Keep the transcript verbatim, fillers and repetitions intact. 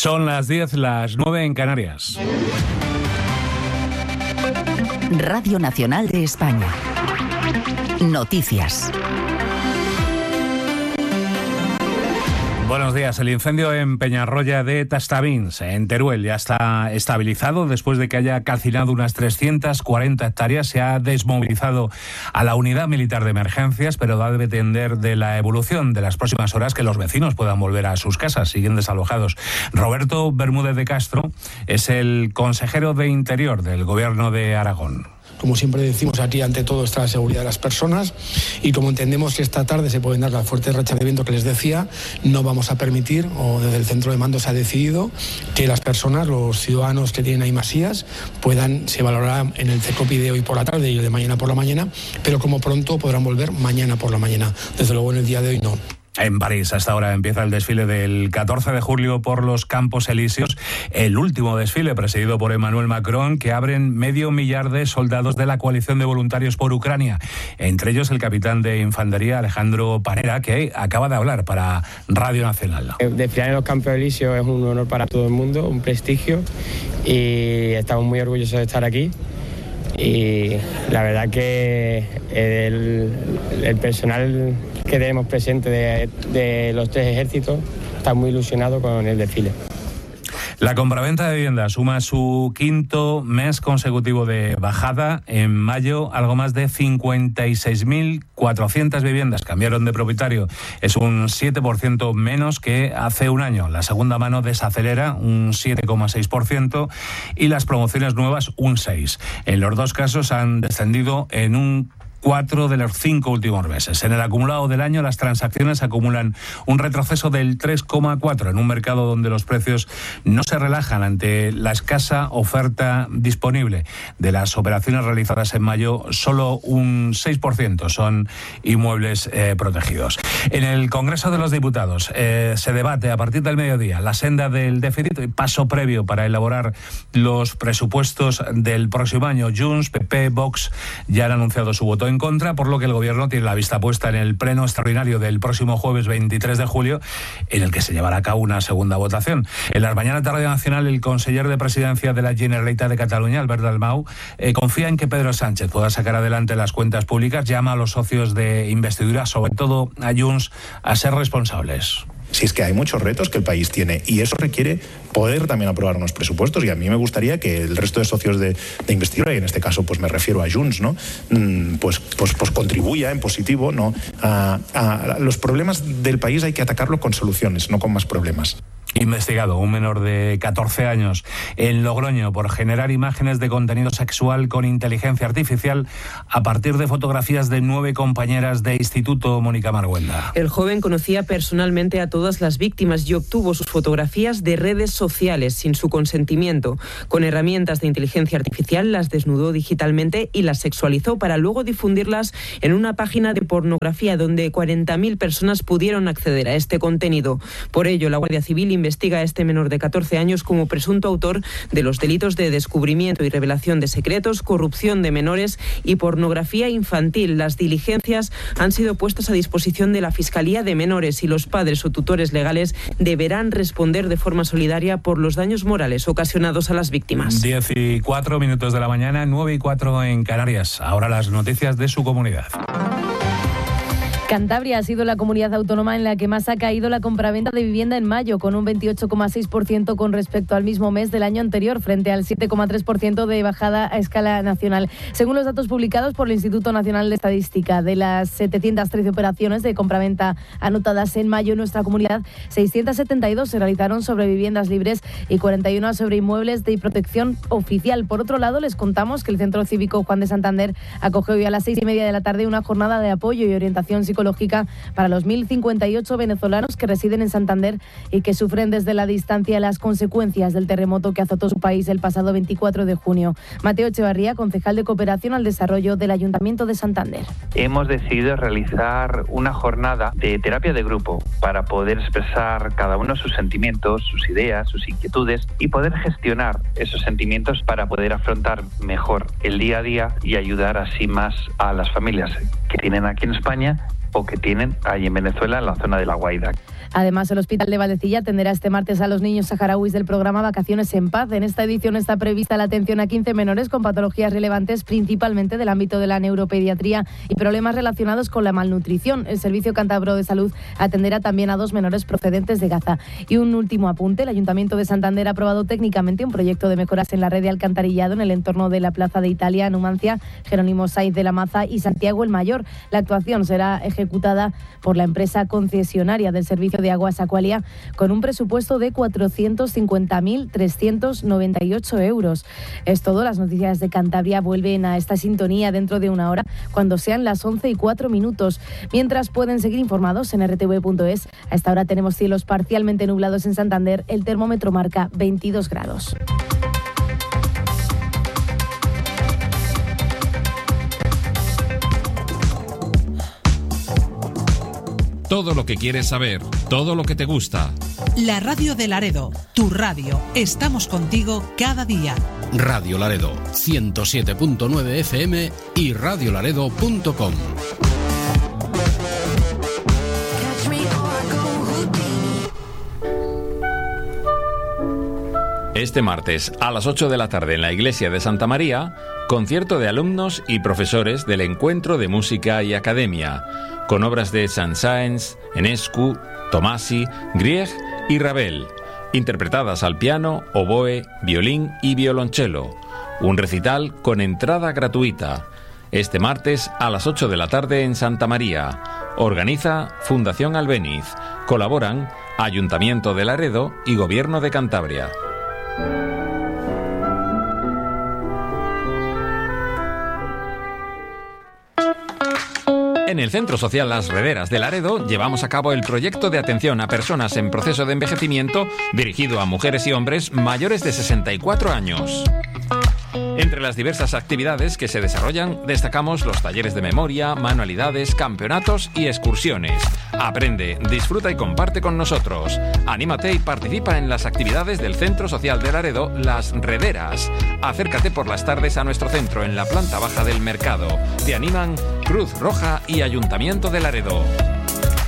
Son las diez, las nueve en Canarias. Radio Nacional de España. Noticias. Buenos días. El incendio en Peñarroya de Tastavins, en Teruel, ya está estabilizado después de que haya calcinado unas trescientas cuarenta hectáreas. Se ha desmovilizado a la unidad militar de emergencias, pero va a depender de la evolución de las próximas horas que los vecinos puedan volver a sus casas. Siguen desalojados. Roberto Bermúdez de Castro es el consejero de Interior del Gobierno de Aragón. Como siempre decimos, aquí ante todo está la seguridad de las personas, y como entendemos que esta tarde se pueden dar las fuertes rachas de viento que les decía, no vamos a permitir, o desde el centro de mando se ha decidido, que las personas, los ciudadanos que tienen ahí masías, puedan, se valorará en el CECOPI de hoy por la tarde y el de mañana por la mañana, pero como pronto podrán volver mañana por la mañana. Desde luego en el día de hoy no. En París, hasta ahora empieza el desfile del catorce de julio por los Campos Elíseos, el último desfile presidido por Emmanuel Macron, que abren medio millar de soldados de la coalición de voluntarios por Ucrania, entre ellos el capitán de infantería Alejandro Panera, que acaba de hablar para Radio Nacional. Desfilar en los Campos Elíseos es un honor para todo el mundo, un prestigio, y estamos muy orgullosos de estar aquí. Y la verdad que el, el personal que tenemos presente de, de los tres ejércitos está muy ilusionado con el desfile. La compraventa de viviendas suma su quinto mes consecutivo de bajada. En mayo, algo más de cincuenta y seis mil cuatrocientas viviendas cambiaron de propietario. Es un siete por ciento menos que hace un año. La segunda mano desacelera un siete coma seis por ciento y las promociones nuevas un seis por ciento. En los dos casos han descendido en un cuatro de los cinco últimos meses. En el acumulado del año, las transacciones acumulan un retroceso del tres coma cuatro en un mercado donde los precios no se relajan ante la escasa oferta disponible. De las operaciones realizadas en mayo, solo un seis por ciento son inmuebles eh, protegidos. En el Congreso de los Diputados eh, se debate a partir del mediodía la senda del déficit, paso previo para elaborar los presupuestos del próximo año. Junts, P P, Vox ya han anunciado su voto en en contra, por lo que el Gobierno tiene la vista puesta en el pleno extraordinario del próximo jueves veintitrés de julio, en el que se llevará a cabo una segunda votación. En las mañanas de Radio Nacional, el conseller de Presidencia de la Generalitat de Cataluña, Albert Dalmau, eh, confía en que Pedro Sánchez pueda sacar adelante las cuentas públicas. Llama a los socios de investidura, sobre todo a Junts, a ser responsables. Si es que hay muchos retos que el país tiene, y eso requiere poder también aprobar unos presupuestos, y a mí me gustaría que el resto de socios de, de investidura, y en este caso pues me refiero a Junts, ¿no? pues, pues, pues contribuya en positivo, ¿no? a, a los problemas del país hay que atacarlos con soluciones, no con más problemas. Investigado un menor de catorce años en Logroño por generar imágenes de contenido sexual con inteligencia artificial a partir de fotografías de nueve compañeras de instituto. Mónica Marguenda. El joven conocía personalmente a todas las víctimas y obtuvo sus fotografías de redes sociales sin su consentimiento. Con herramientas de inteligencia artificial las desnudó digitalmente y las sexualizó para luego difundirlas en una página de pornografía donde cuarenta mil personas pudieron acceder a este contenido. Por ello, la Guardia Civil investiga a este menor de catorce años como presunto autor de los delitos de descubrimiento y revelación de secretos, corrupción de menores y pornografía infantil. Las diligencias han sido puestas a disposición de la Fiscalía de Menores y los padres o tutores legales deberán responder de forma solidaria por los daños morales ocasionados a las víctimas. diez y cuatro minutos de la mañana, nueve y cuatro en Canarias. Ahora las noticias de su comunidad. Cantabria ha sido la comunidad autónoma en la que más ha caído la compraventa de vivienda en mayo, con un veintiocho coma seis por ciento con respecto al mismo mes del año anterior, frente al siete coma tres por ciento de bajada a escala nacional. Según los datos publicados por el Instituto Nacional de Estadística, de las setecientas trece operaciones de compraventa anotadas en mayo en nuestra comunidad, seiscientas setenta y dos se realizaron sobre viviendas libres y cuarenta y uno sobre inmuebles de protección oficial. Por otro lado, les contamos que el Centro Cívico Juan de Santander acoge hoy a las seis y media de la tarde una jornada de apoyo y orientación psicológica psicológica para los mil cincuenta y ocho venezolanos que residen en Santander y que sufren desde la distancia las consecuencias del terremoto que azotó su país el pasado veinticuatro de junio. Mateo Echevarría, concejal de Cooperación al Desarrollo del Ayuntamiento de Santander. Hemos decidido realizar una jornada de terapia de grupo para poder expresar cada uno sus sentimientos, sus ideas, sus inquietudes y poder gestionar esos sentimientos para poder afrontar mejor el día a día y ayudar así más a las familias que tienen aquí en España o que tienen ahí en Venezuela, en la zona de La Guaira. Además, el Hospital de Valdecilla atenderá este martes a los niños saharauis del programa Vacaciones en Paz. En esta edición está prevista la atención a quince menores con patologías relevantes, principalmente del ámbito de la neuropediatría y problemas relacionados con la malnutrición. El Servicio Cántabro de Salud atenderá también a dos menores procedentes de Gaza. Y un último apunte, el Ayuntamiento de Santander ha aprobado técnicamente un proyecto de mejoras en la red de alcantarillado en el entorno de la Plaza de Italia, Numancia, Jerónimo Saiz de la Maza y Santiago el Mayor. La actuación será ejecutada por la empresa concesionaria del servicio de aguas Aqualia con un presupuesto de cuatrocientos cincuenta mil trescientos noventa y ocho euros. Es todo, las noticias de Cantabria vuelven a esta sintonía dentro de una hora cuando sean las once y cuatro minutos. Mientras pueden seguir informados en r t v punto es. A esta hora tenemos cielos parcialmente nublados en Santander, el termómetro marca veintidós grados. Todo lo que quieres saber, todo lo que te gusta. La radio de Laredo, tu radio. Estamos contigo cada día. Radio Laredo, ciento siete punto nueve F M y radio laredo punto com. Este martes a las ocho de la tarde en la iglesia de Santa María, concierto de alumnos y profesores del Encuentro de Música y Academia, con obras de Saint-Saëns, Enescu, Tomasi, Grieg y Ravel, interpretadas al piano, oboe, violín y violonchelo. Un recital con entrada gratuita. Este martes a las ocho de la tarde en Santa María. Organiza Fundación Albéniz. Colaboran Ayuntamiento de Laredo y Gobierno de Cantabria. En el Centro Social Las Rederas de Laredo llevamos a cabo el proyecto de atención a personas en proceso de envejecimiento dirigido a mujeres y hombres mayores de sesenta y cuatro años. Entre las diversas actividades que se desarrollan, destacamos los talleres de memoria, manualidades, campeonatos y excursiones. Aprende, disfruta y comparte con nosotros. Anímate y participa en las actividades del Centro Social de Laredo, Las Rederas. Acércate por las tardes a nuestro centro en la planta baja del mercado. Te animan Cruz Roja y Ayuntamiento de Laredo.